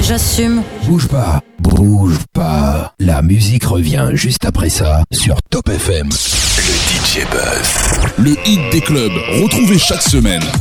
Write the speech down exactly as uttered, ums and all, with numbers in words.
j'assume. Bouge pas, bouge pas. La musique revient juste après ça sur Top F M. Le D J Buzz. Le hit des clubs, retrouvé chaque semaine.